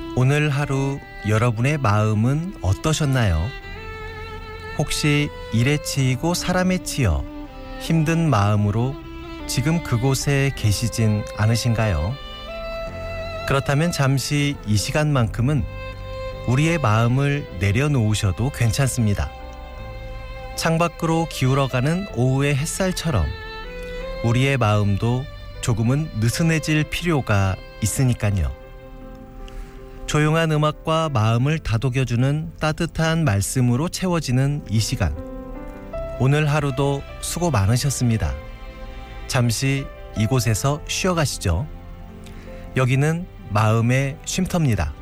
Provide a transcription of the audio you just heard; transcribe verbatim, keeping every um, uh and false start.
오늘 하루 여러분의 마음은 어떠셨나요? 혹시 일에 치이고 사람에 치여 힘든 마음으로 지금 그곳에 계시진 않으신가요? 그렇다면 잠시 이 시간만큼은 우리의 마음을 내려놓으셔도 괜찮습니다. 창밖으로 기울어가는 오후의 햇살처럼 우리의 마음도 조금은 느슨해질 필요가 있으니까요. 조용한 음악과 마음을 다독여주는 따뜻한 말씀으로 채워지는 이 시간. 오늘 하루도 수고 많으셨습니다. 잠시 이곳에서 쉬어가시죠. 여기는 마음의 쉼터입니다.